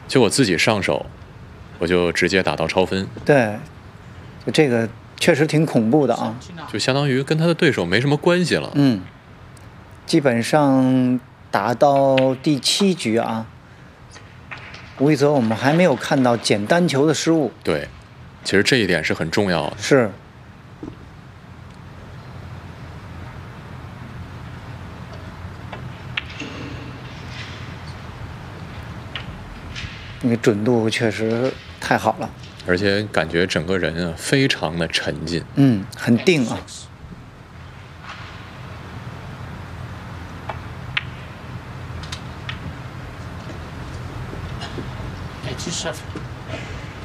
就我自己上手，我就直接打到超分， 对，就这个确实挺恐怖的啊。 就相当于跟他的对手没什么关系了。 基本上打到第7局啊，吴一泽我们还没有看到捡单球的失误。 对，其实这一点是很重要的。 是。那个准度确实太好了， 而且感觉整个人啊非常的沉静。 很定啊。 87.